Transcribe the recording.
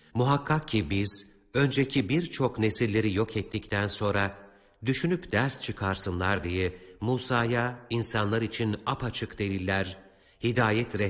Muhakkak ki biz, önceki birçok nesilleri yok ettikten sonra, düşünüp ders çıkarsınlar diye Musa'ya insanlar için apaçık deliller, hidayet